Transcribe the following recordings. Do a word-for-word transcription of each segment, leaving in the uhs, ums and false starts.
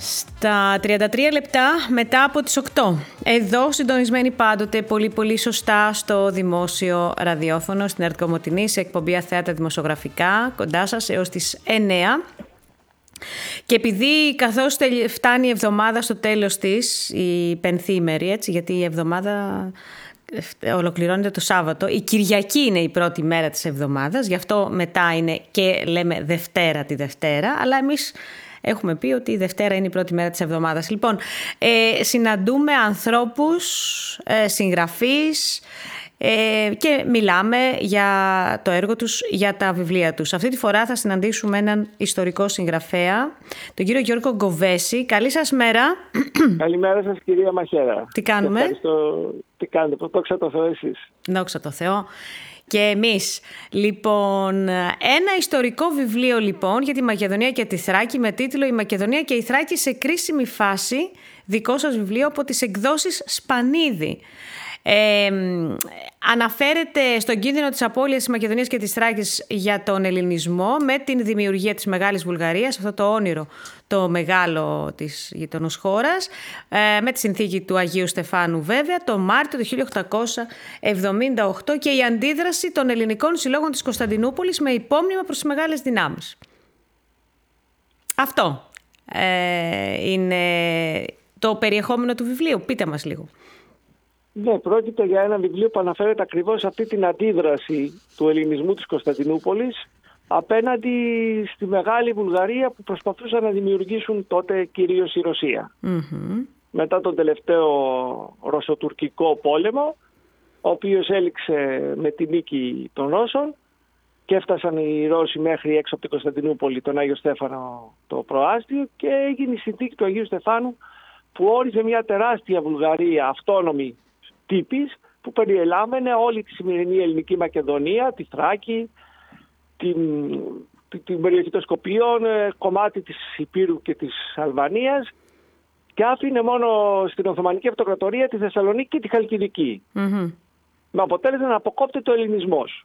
Στα τριάντα τρία λεπτά μετά από τις οκτώ. Εδώ συντονισμένοι πάντοτε πολύ πολύ σωστά στο δημόσιο ραδιόφωνο, στην ΕΡΤ Κομοτηνή, σε εκπομπή Αθέατα Δημοσιογραφικά, κοντά σας έως τις εννέα. Και επειδή καθώς φτάνει η εβδομάδα στο τέλος της, η πενθήμερη, έτσι, γιατί η εβδομάδα ολοκληρώνεται το Σάββατο, η Κυριακή είναι η πρώτη μέρα της εβδομάδας, γι' αυτό μετά είναι και λέμε Δευτέρα τη Δευτέρα, αλλά εμείς έχουμε πει ότι η Δευτέρα είναι η πρώτη μέρα της εβδομάδας. Λοιπόν, ε, συναντούμε ανθρώπους, ε, συγγραφείς ε, και μιλάμε για το έργο τους, για τα βιβλία τους. Αυτή τη φορά θα συναντήσουμε έναν ιστορικό συγγραφέα, τον κύριο Γιώργο Γκοβέση. Καλή σας μέρα. Καλημέρα σας, κυρία Μαχαίρα. Τι κάνουμε? Ευχαριστώ. Τι κάνετε, δόξα τω Θεώ εσείς. Δόξα τω Θεώ. Και εμείς. Λοιπόν, ένα ιστορικό βιβλίο λοιπόν για τη Μακεδονία και τη Θράκη με τίτλο «Η Μακεδονία και η Θράκη σε κρίσιμη φάση», δικό σας βιβλίο από τις εκδόσεις Σπανίδη. Ε, αναφέρεται στον κίνδυνο της απώλειας της Μακεδονίας και της Θράκης για τον ελληνισμό με την δημιουργία της Μεγάλης Βουλγαρίας, αυτό το όνειρο το μεγάλο της γειτονός χώρας, ε, με τη συνθήκη του Αγίου Στεφάνου βέβαια, το Μάρτιο του χίλια οκτακόσια εβδομήντα οκτώ και η αντίδραση των ελληνικών συλλόγων της Κωνσταντινούπολης με υπόμνημα προς τις μεγάλες δυνάμεις. Αυτό ε, είναι το περιεχόμενο του βιβλίου. Πείτε μας λίγο. Ναι, πρόκειται για ένα βιβλίο που αναφέρεται ακριβώς αυτή την αντίδραση του ελληνισμού της Κωνσταντινούπολης απέναντι στη Μεγάλη Βουλγαρία που προσπαθούσαν να δημιουργήσουν τότε κυρίως η Ρωσία. Mm-hmm. Μετά τον τελευταίο ρωσοτουρκικό πόλεμο, ο οποίος έληξε με τη νίκη των Ρώσων και έφτασαν οι Ρώσοι μέχρι έξω από την Κωνσταντινούπολη, τον Άγιο Στέφανο το προάστιο, και έγινε η συνθήκη του Αγίου Στεφάνου που όριζε μια τεράστια Βουλγαρία αυτόνομη τύπης που περιελάμβανε όλη τη σημερινή ελληνική Μακεδονία, τη Θράκη, την, την, την περιοχή των Σκοπίων, κομμάτι της Υπήρου και της Αλβανίας, και άφηνε μόνο στην Οθωμανική Αυτοκρατορία τη Θεσσαλονίκη και τη Χαλκιδική. Mm-hmm. Με αποτέλεσμα να αποκόπτεται ο ελληνισμός.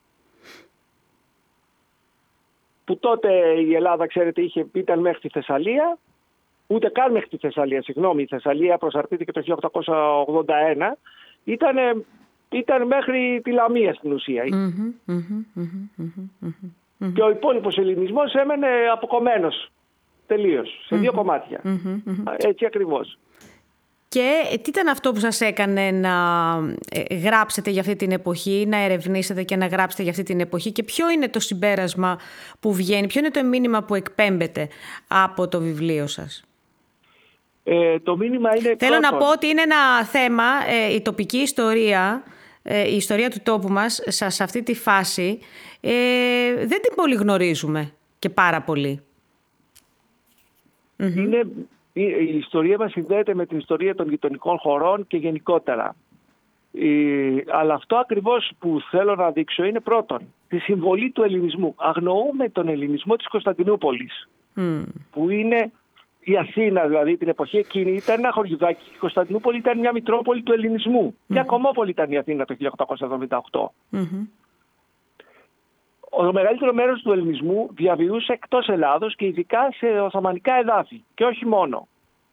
Που τότε η Ελλάδα, ξέρετε, είχε, ήταν μέχρι τη Θεσσαλία, ούτε καν μέχρι τη Θεσσαλία, συγγνώμη, η Θεσσαλία προσαρτήθηκε το χίλια οκτακόσια ογδόντα ένα, ήταν, ήταν μέχρι τη Λαμία στην ουσία. Mm-hmm, mm-hmm, mm-hmm, mm-hmm. Και ο υπόλοιπος ελληνισμός έμενε αποκομμένος τελείως, σε δύο mm-hmm, κομμάτια. Mm-hmm, mm-hmm. Έτσι ακριβώς. Και τι ήταν αυτό που σας έκανε να γράψετε για αυτή την εποχή, να ερευνήσετε και να γράψετε για αυτή την εποχή, και ποιο είναι το συμπέρασμα που βγαίνει, ποιο είναι το μήνυμα που εκπέμπεται από το βιβλίο σας? Ε, το μήνυμα είναι Θέλω πρώτον. να πω ότι είναι ένα θέμα, ε, η τοπική ιστορία, ε, η ιστορία του τόπου μας σε αυτή τη φάση, ε, δεν την πολύ γνωρίζουμε και πάρα πολύ. Είναι, η ιστορία μας συνδέεται με την ιστορία των γειτονικών χωρών και γενικότερα. Ε, αλλά αυτό ακριβώς που θέλω να δείξω είναι πρώτον τη συμβολή του ελληνισμού. Αγνοούμε τον ελληνισμό της Κωνσταντινούπολης, mm. που είναι η Αθήνα, δηλαδή την εποχή εκείνη, ήταν ένα χωριουδάκι. Η Κωνσταντινούπολη ήταν μια μητρόπολη του ελληνισμού. Mm-hmm. Μια κομμόπολη ήταν η Αθήνα το χίλια οκτακόσια εβδομήντα οκτώ. Mm-hmm. Το μεγαλύτερο μέρος του ελληνισμού διαβιούσε εκτός Ελλάδος και ειδικά σε Οθωμανικά εδάφη. Και όχι μόνο.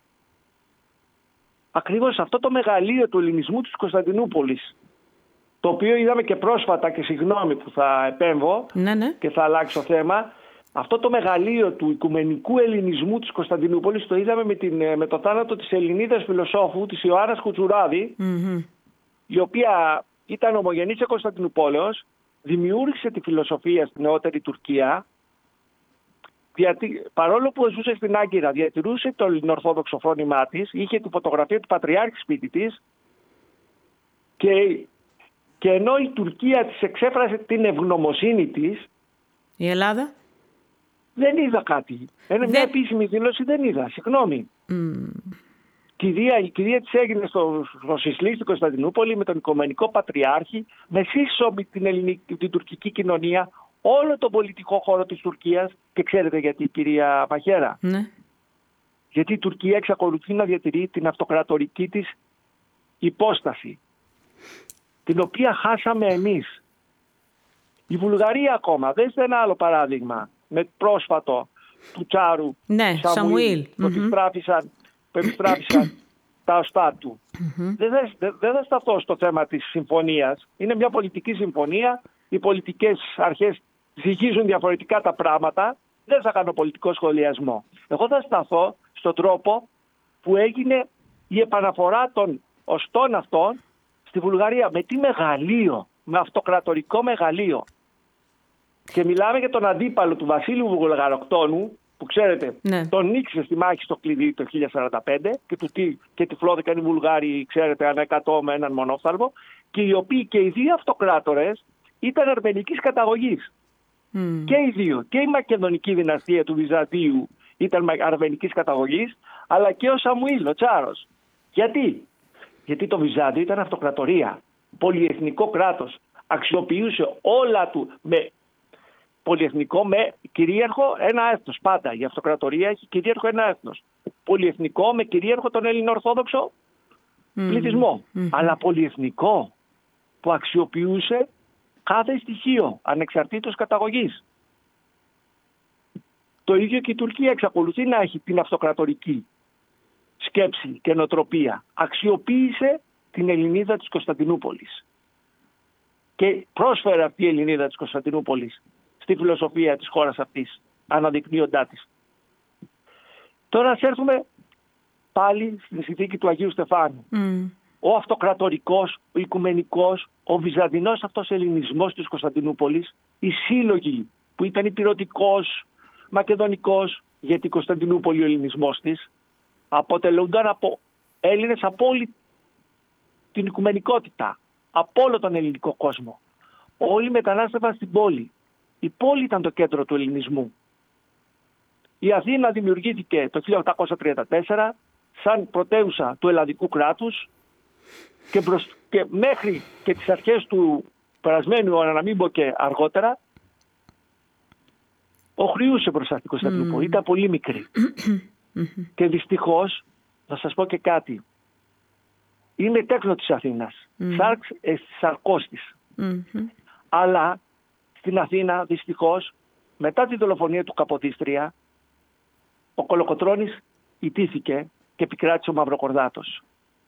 Ακριβώς αυτό το μεγαλείο του ελληνισμού της Κωνσταντινούπολης, το οποίο είδαμε και πρόσφατα, και συγγνώμη που θα επέμβω ναι, ναι. και θα αλλάξω θέμα, αυτό το μεγαλείο του οικουμενικού ελληνισμού της Κωνσταντινούπολης το είδαμε με, την, με το θάνατο της Ελληνίδας φιλοσόφου, της Ιωάννας Κουτσουράδη, mm-hmm. η οποία ήταν ομογενής σε Κωνσταντινούπολεως, δημιούργησε τη φιλοσοφία στην νεότερη Τουρκία, διατη... παρόλο που ζούσε στην Άγκυρα, διατηρούσε το ελληνοορθόδοξο φρόνημά της, είχε τη φωτογραφία του Πατριάρχη σπίτι της, και, και ενώ η Τουρκία της εξέφρασε την ευγνωμοσύνη της, η Ελλάδα δεν είδα κάτι. Ένα, δεν... Μια επίσημη δήλωση δεν είδα. Συγγνώμη. Mm. Κηδεία, η κηδεία της έγινε στο, στο Σισλή, στην Κωνσταντινούπολη, με τον Οικουμενικό Πατριάρχη, με σύσσωμη την, ελληνική, την τουρκική κοινωνία, όλο τον πολιτικό χώρο της Τουρκίας. Και ξέρετε γιατί, κυρία Μαχαίρα? Ναι. Γιατί η Τουρκία εξακολουθεί να διατηρεί την αυτοκρατορική της υπόσταση, την οποία χάσαμε εμείς. Η Βουλγαρία ακόμα, δέστε ένα άλλο παράδειγμα, με πρόσφατο του Τσάρου ναι, Σαμουήλ, που mm-hmm. τη στράφησαν που επιστράφησαν τα οστά του. Mm-hmm. Δεν, δεν, δεν θα σταθώ στο θέμα της συμφωνίας. Είναι μια πολιτική συμφωνία. Οι πολιτικές αρχές ζυγίζουν διαφορετικά τα πράγματα. Δεν θα κάνω πολιτικό σχολιασμό. Εγώ θα σταθώ στον τρόπο που έγινε η επαναφορά των οστών αυτών στη Βουλγαρία. Με τι μεγαλείο, με αυτοκρατορικό μεγαλείο. Και μιλάμε για τον αντίπαλο του Βασίλειου Βουλγαροκτόνου, που ξέρετε, ναι. τον νίκησε στη μάχη στο Κλειδί το χίλια σαράντα πέντε και, του, και τυφλώθηκαν οι Βουλγάροι, ξέρετε, ανά εκατό με έναν μονόφθαλμο, και οι οποίοι και οι δύο αυτοκράτορες ήταν αρμενικής καταγωγής. Mm. Και οι δύο, και η Μακεδονική δυναστεία του Βυζαντίου ήταν αρμενικής καταγωγής, αλλά και ο Σαμουήλ, ο Τσάρος. Γιατί? Γιατί το Βυζάντιο ήταν αυτοκρατορία, πολυεθνικό κράτος, αξιοποιούσε όλα του με πολυεθνικό, με κυρίαρχο ένα έθνος. Πάντα η αυτοκρατορία έχει κυρίαρχο ένα έθνος. Πολυεθνικό με κυρίαρχο τον Ελληνοορθόδοξο mm. πληθυσμό. Mm. Αλλά πολυεθνικό που αξιοποιούσε κάθε στοιχείο ανεξαρτήτως καταγωγής. Το ίδιο και η Τουρκία εξακολουθεί να έχει την αυτοκρατορική σκέψη και νοοτροπία. Αξιοποίησε την Ελληνίδα της Κωνσταντινούπολης. Και πρόσφερε αυτή η Ελληνίδα της Κωνσταντινούπολης στη φιλοσοφία της χώρας αυτής, αναδεικνύοντά της. Τώρα ας έρθουμε πάλι στην συνθήκη του Αγίου Στεφάνου. Mm. Ο αυτοκρατορικός, ο οικουμενικός, ο βυζαντινός αυτός ελληνισμός της Κωνσταντινούπολης, οι σύλλογοι που ήταν υπηρωτικός, μακεδονικός, γιατί η Κωνσταντινούπολη ο ελληνισμός της, αποτελούνταν από Έλληνες από όλη την οικουμενικότητα, από όλο τον ελληνικό κόσμο. Όλοι μετανάστευαν στην πόλη. Η πόλη ήταν το κέντρο του ελληνισμού. Η Αθήνα δημιουργήθηκε το χίλια οκτακόσια τριάντα τέσσερα σαν πρωτεύουσα του ελλαδικού κράτους και, προς, και μέχρι και τις αρχές του περασμένου αιώνα, να μην πω και αργότερα, οχριούσε μπροστά στην Κωνσταντινούπολη. Mm. Ήταν πολύ μικρή. Και δυστυχώς, θα σας πω και κάτι, είναι τέκνο της Αθήνας. Mm. Σάρξ εστι σαρκός της. Mm-hmm. Αλλά στην Αθήνα, δυστυχώς, μετά τη δολοφονία του Καποδίστρια, ο Κολοκοτρώνης ιτήθηκε και επικράτησε ο Μαυροκορδάτος.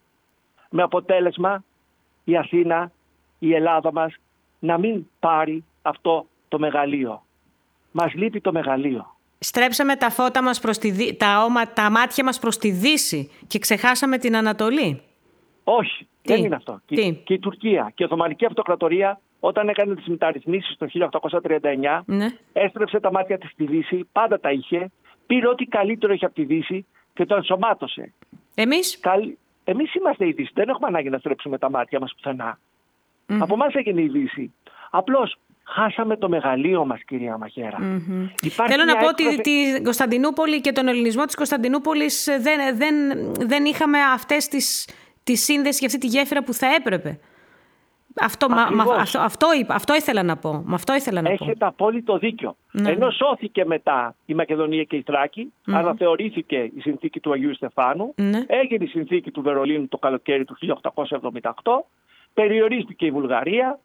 Με αποτέλεσμα η Αθήνα, η Ελλάδα μας, να μην πάρει αυτό το μεγαλείο. Μας λείπει το μεγαλείο. Στρέψαμε τα φώτα μας προς τη, τα, όμα, τα μάτια μας προς τη Δύση και ξεχάσαμε την Ανατολή. Όχι, Τι? δεν είναι αυτό. Και, και η Τουρκία και η Οθωμανική Αυτοκρατορία, όταν έκανε τις μεταρρυθμίσεις το χίλια οκτακόσια τριάντα εννιά, ναι. έστρεψε τα μάτια της στη Δύση, πάντα τα είχε, πήρε ό,τι καλύτερο είχε από τη Δύση και το ενσωμάτωσε. Εμείς? Καλ... Εμείς είμαστε η Δύση, δεν έχουμε ανάγκη να στρέψουμε τα μάτια μας πουθενά. Mm-hmm. Από εμάς έγινε η Δύση. Απλώς χάσαμε το μεγαλείο μας, κυρία Μαχαίρα. Mm-hmm. Θέλω να πω ότι έκφραση... την Κωνσταντινούπολη και τον ελληνισμό της Κωνσταντινούπολης δεν, δεν, δεν είχαμε αυτές τις, τη σύνδεση και αυτή τη γέφυρα που θα έπρεπε. Αυτό, μα, μα, αυτό, αυτό, αυτό ήθελα να πω. Με αυτό ήθελα να Έχετε πω. απόλυτο δίκιο. Ναι. Ενώ σώθηκε μετά η Μακεδονία και η Θράκη, mm-hmm. αναθεωρήθηκε η συνθήκη του Αγίου Στεφάνου, mm-hmm. έγινε η συνθήκη του Βερολίνου το καλοκαίρι του χίλια οκτακόσια εβδομήντα οκτώ, περιορίστηκε η Βουλγαρία,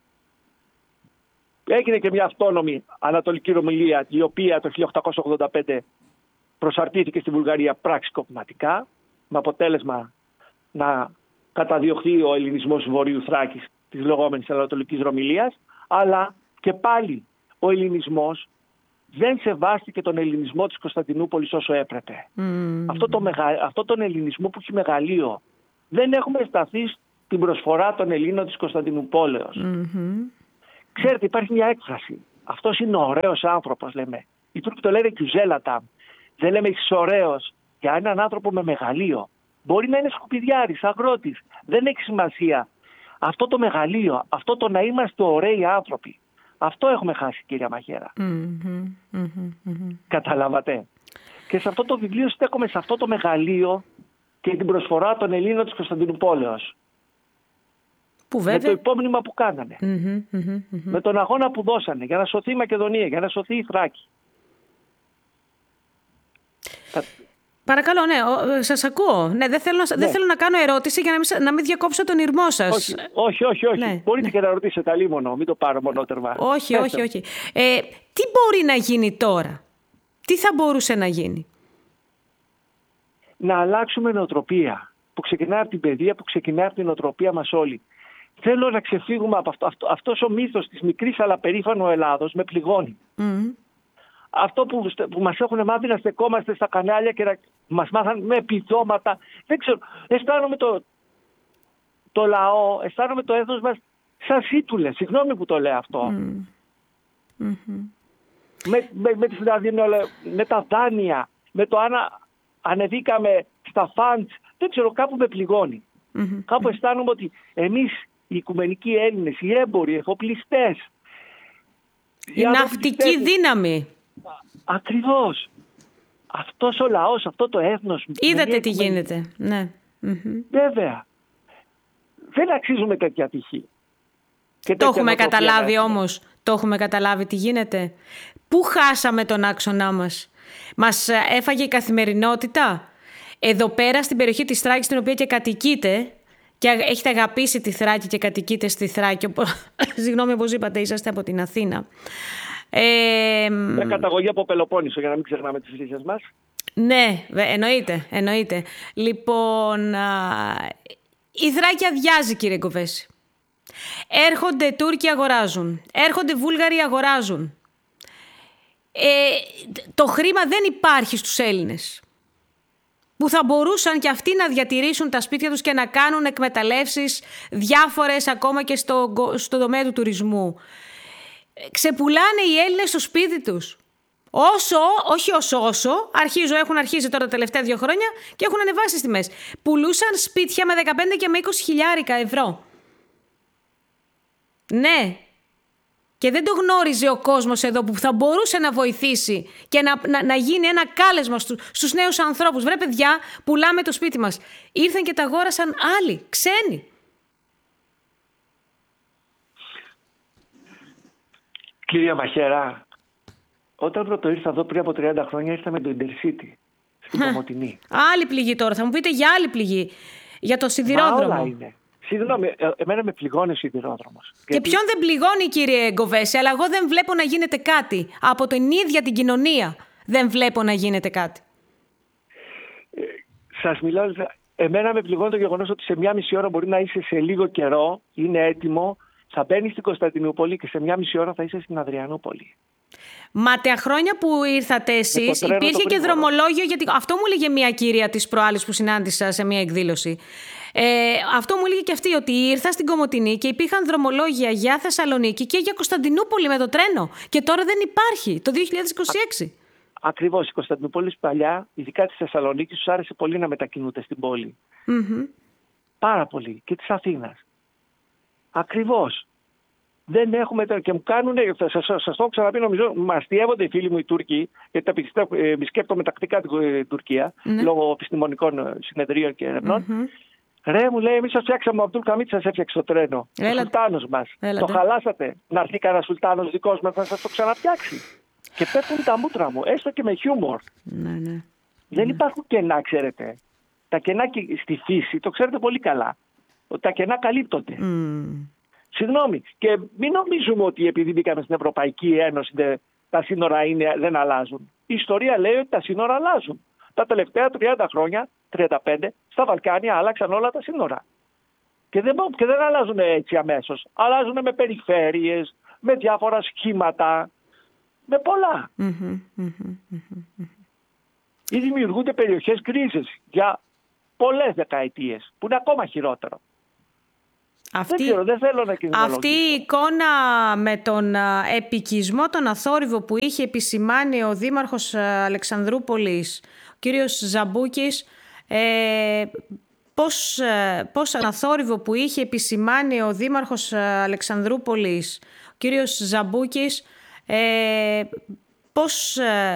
έγινε και μια αυτόνομη Ανατολική Ρωμυλία, η οποία το χίλια οκτακόσια ογδόντα πέντε προσαρτήθηκε στη Βουλγαρία πραξικοπηματικά, με αποτέλεσμα να καταδιωχθεί ο ελληνισμός Βορείου Θράκης, της λεγόμενης Ανατολικής Ρωμυλίας, αλλά και πάλι ο ελληνισμός δεν σεβάστηκε τον ελληνισμό της Κωνσταντινούπολης όσο έπρεπε. Mm. Αυτό, το μεγα... Αυτό τον ελληνισμό που έχει μεγαλείο. Δεν έχουμε σταθεί στην προσφορά των Ελλήνων της Κωνσταντινούπολεως. Mm-hmm. Ξέρετε, υπάρχει μια έκφραση. Αυτός είναι ωραίος άνθρωπος, λέμε. Οι Τούρκοι το λένε κιουζέλατα. Δεν λέμε είσαι ωραίος για έναν άνθρωπο με μεγαλείο. Μπορεί να είναι σκουπιδιάρης, αγρότης. Δεν έχει σημασία. Αυτό το μεγαλείο, αυτό το να είμαστε ωραίοι άνθρωποι, αυτό έχουμε χάσει, κυρία Μαχαίρα. Mm-hmm, mm-hmm, mm-hmm. Καταλάβατε. Και σε αυτό το βιβλίο στέκομαι σε αυτό το μεγαλείο και την προσφορά των Ελλήνων της Κωνσταντινούπολεως. Που βέβαια... Με το υπόμνημα που κάνανε. Mm-hmm, mm-hmm, mm-hmm. Με τον αγώνα που δώσανε για να σωθεί η Μακεδονία, για να σωθεί η Θράκη. Παρακαλώ, ναι, σας ακούω. Ναι, δεν, θέλω να, ναι. δεν θέλω να κάνω ερώτηση για να μην, να μην διακόψω τον ηρμό σας. Όχι, όχι, όχι. όχι. Ναι. Μπορείτε ναι. και να ρωτήσετε αλίμονο, μην το πάρω μονότερμα. Όχι, όχι, όχι. Ε, τι μπορεί να γίνει τώρα, τι θα μπορούσε να γίνει? να αλλάξουμε νοοτροπία. Που ξεκινάει από την παιδεία, που ξεκινάει από την νοοτροπία μας όλοι. Θέλω να ξεφύγουμε από αυτό. αυτό αυτός ο μύθος της μικρής αλλά περήφανου Ελλάδος με πληγώνει. Mm. Αυτό που, που μας έχουν μάθει να στεκόμαστε στα κανάλια και να μας μάθαν με επιδόματα. Δεν ξέρω. Αισθάνομαι το, το λαό, αισθάνομαι το έθνος μας σαν σύτουλες. Συγγνώμη που το λέω αυτό. Mm. Mm-hmm. Με, με, με, τις, με τα δάνεια, με το αν ανεβήκαμε στα φαντς, δεν ξέρω, κάπου με πληγώνει. Mm-hmm. Κάπου αισθάνομαι ότι εμείς οι οικουμενικοί Έλληνες, οι έμποροι, οι εφοπλιστές, η ναυτική δύναμη. Ακριβώς. Αυτός ο λαός, αυτό το έθνος. Είδατε τι γίνεται. Ναι. Mm-hmm. Βέβαια. Δεν αξίζουμε τέτοια τυχή. Και το έχουμε καταλάβει να... όμως. Το έχουμε καταλάβει τι γίνεται. Πού χάσαμε τον άξονά μας? Μας έφαγε η καθημερινότητα. Εδώ πέρα στην περιοχή της Θράκης, στην οποία και κατοικείτε, και έχετε αγαπήσει τη Θράκη και κατοικείτε στη Θράκη. Συγγνώμη, όπως είπατε, είσαστε από την Αθήνα. Ε, Με καταγωγή από Πελοπόννησο, για να μην ξεχνάμε τις ρίζες μας. Ναι, εννοείται, εννοείται. Λοιπόν, α, η Θράκη αδειάζει, κύριε Γκοβέση. Έρχονται Τούρκοι, αγοράζουν. Έρχονται Βούλγαροι, αγοράζουν. Ε, το χρήμα δεν υπάρχει στους Έλληνες, που θα μπορούσαν και αυτοί να διατηρήσουν τα σπίτια τους και να κάνουν εκμεταλλεύσεις διάφορες ακόμα και στο, στο τομέα του τουρισμού. Ξεπουλάνε οι Έλληνες στο σπίτι τους. Όσο, όχι όσο όσο, αρχίζω, έχουν αρχίσει τώρα τα τελευταία δύο χρόνια και έχουν ανεβάσει τις τιμές. Πουλούσαν σπίτια με δεκαπέντε και με είκοσι χιλιάρικα ευρώ. Ναι. Και δεν το γνώριζε ο κόσμος εδώ που θα μπορούσε να βοηθήσει και να, να, να γίνει ένα κάλεσμα στου, στους νέους ανθρώπους. Βρε παιδιά, πουλάμε το σπίτι μας. Ήρθαν και τα αγόρασαν άλλοι, ξένοι. Κυρία Μαχαίρα, όταν πρώτο ήρθα εδώ πριν από τριάντα χρόνια, ήρθα με το Intercity στην Κομοτηνή. Άλλη πληγή τώρα, θα μου πείτε για άλλη πληγή. Για το σιδηρόδρομο. Μα όλα είναι. Συγγνώμη, εμένα με πληγώνει ο σιδηρόδρομος. Και γιατί... ποιον δεν πληγώνει, κύριε Γκοβέση, αλλά εγώ δεν βλέπω να γίνεται κάτι. Από την ίδια την κοινωνία δεν βλέπω να γίνεται κάτι. Ε, σας μιλάω, εμένα με πληγώνει το γεγονός ότι σε μια μισή ώρα μπορεί να είσαι σε λίγο καιρό, είναι έτοιμο, θα μπαίνεις στην Κωνσταντινούπολη και σε μια μισή ώρα θα είσαι στην Αδριανούπολη. Μα τα χρόνια που ήρθατε εσείς υπήρχε και δρομολόγιο, γιατί αυτό μου έλεγε μια κυρία της προάλλης που συνάντησα σε μια εκδήλωση. Ε, αυτό μου έλεγε και αυτή, ότι ήρθα στην Κομοτηνή και υπήρχαν δρομολόγια για Θεσσαλονίκη και για Κωνσταντινούπολη με το τρένο. Και τώρα δεν υπάρχει, το δύο χιλιάδες είκοσι έξι. Ακριβώς, η Κωνσταντινούπολη παλιά, ειδικά της Θεσσαλονίκης, τους άρεσε πολύ να μετακινούνται στην πόλη. Mm-hmm. Πάρα πολύ. Και της Αθήνας. Ακριβώς. Δεν έχουμε. Και μου κάνουν. Σας το έχω ξαναπεί, νομίζω, μα αστιεύονται οι φίλοι μου οι Τούρκοι, γιατί τα επισκέπτομαι τακτικά την Τουρκία, mm-hmm. λόγω επιστημονικών συνεδρίων και ερευνών. Mm-hmm. Ρε, μου λέει, εμείς σας φτιάξαμε ο Αμπτούλ Καμίτ, σας έφτιαξε το τρένο. Έλα. Ο Σουλτάνος μας. Έλα. Το χαλάσατε. Να έρθει κανένα Σουλτάνος δικός μας να σας το ξαναφτιάξει. Και πέφτουν τα μούτρα μου, έστω και με χιούμορ. Ναι, ναι. Δεν ναι. υπάρχουν κενά, ξέρετε. Τα κενά στη φύση, το ξέρετε πολύ καλά. Ότι τα κενά καλύπτονται. Mm. Συγγνώμη. Και μην νομίζουμε ότι επειδή μπήκαμε στην Ευρωπαϊκή Ένωση τα σύνορα είναι, δεν αλλάζουν. Η ιστορία λέει ότι τα σύνορα αλλάζουν. Τα τελευταία τριάντα χρόνια, τριάντα πέντε, στα Βαλκάνια άλλαξαν όλα τα σύνορα. Και δεν, και δεν αλλάζουν έτσι αμέσως. Αλλάζουν με περιφέρειες, με διάφορα σχήματα, με πολλά. Mm-hmm, mm-hmm, mm-hmm. Ή δημιουργούνται περιοχές γκρίζες για πολλές δεκαετίες, που είναι ακόμα χειρότερο. Αυτή, δεν ξέρω, δεν θέλω να αυτή η εικόνα με τον επικισμό, τον αθόρυβο που είχε επισημάνει ο Δήμαρχος Αλεξανδρούπολης, ο κύριος Ζαμπούκης, ε, πώς, πώς αθόρυβο που είχε επισημάνει ο Δήμαρχος Αλεξανδρούπολης, ο κύριος Ζαμπούκης, ε, πώς